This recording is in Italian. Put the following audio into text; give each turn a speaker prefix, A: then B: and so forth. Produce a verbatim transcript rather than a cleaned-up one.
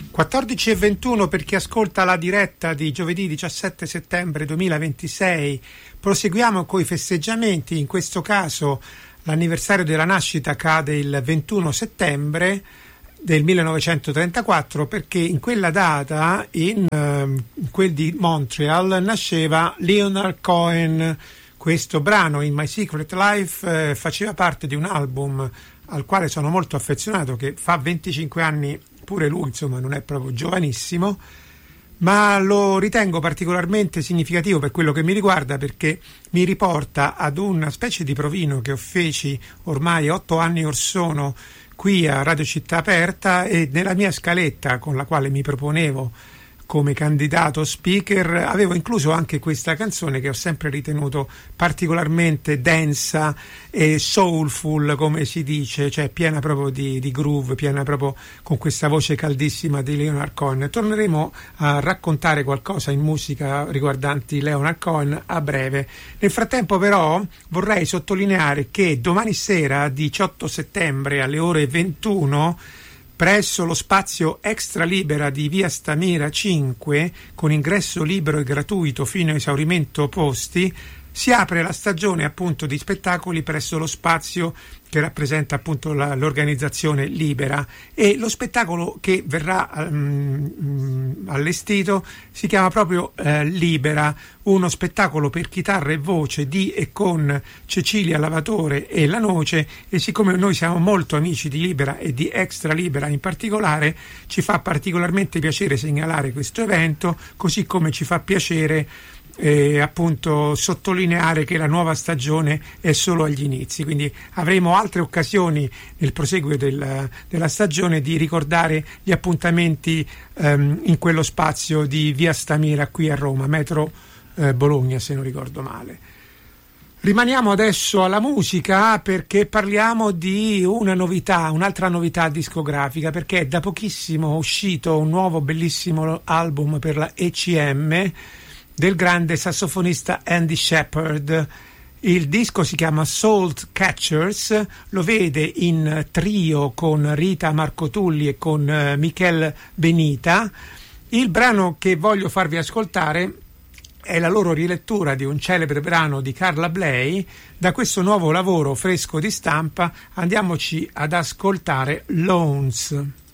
A: quattordici e ventuno per chi ascolta la diretta di giovedì diciassette settembre duemilaventisei. Proseguiamo coi festeggiamenti. In questo caso l'anniversario della nascita cade il ventuno settembre del millenovecentotrentaquattro, perché in quella data in, uh, in quel di Montreal nasceva Leonard Cohen. Questo brano, In My Secret Life, eh, faceva parte di un album al quale sono molto affezionato, che fa venticinque anni pure lui, insomma non è proprio giovanissimo, ma lo ritengo particolarmente significativo per quello che mi riguarda, perché mi riporta ad una specie di provino che feci ormai otto anni or sono qui a Radio Città Aperta, e nella mia scaletta con la quale mi proponevo come candidato speaker avevo incluso anche questa canzone, che ho sempre ritenuto particolarmente densa e soulful, come si dice, cioè piena proprio di, di groove, piena proprio con questa voce caldissima di Leonard Cohen. Torneremo a raccontare qualcosa in musica riguardanti Leonard Cohen a breve. Nel frattempo però vorrei sottolineare che domani sera, diciotto settembre alle ore ventuno, presso lo spazio Extra Libera di via Stamira cinque, con ingresso libero e gratuito fino a esaurimento posti, si apre la stagione appunto di spettacoli presso lo spazio che rappresenta appunto la, l'organizzazione Libera, e lo spettacolo che verrà um, allestito si chiama proprio uh, Libera, uno spettacolo per chitarra e voce di e con Cecilia Lavatore e La Noce. E siccome noi siamo molto amici di Libera e di Extra Libera in particolare, ci fa particolarmente piacere segnalare questo evento, così come ci fa piacere Eh, appunto sottolineare che la nuova stagione è solo agli inizi, quindi avremo altre occasioni nel proseguo del, della stagione di ricordare gli appuntamenti ehm, in quello spazio di via Stamira qui a Roma, metro eh, Bologna se non ricordo male. Rimaniamo adesso alla musica, perché parliamo di una novità, un'altra novità discografica, perché è da pochissimo uscito un nuovo bellissimo album per la E C M del grande sassofonista Andy Shepherd. Il disco si chiama Salt Catchers, lo vede in trio con Rita Marcotulli e con uh, Michel Benita. Il brano che voglio farvi ascoltare è la loro rilettura di un celebre brano di Carla Bley. Da questo nuovo lavoro fresco di stampa andiamoci ad ascoltare Loans.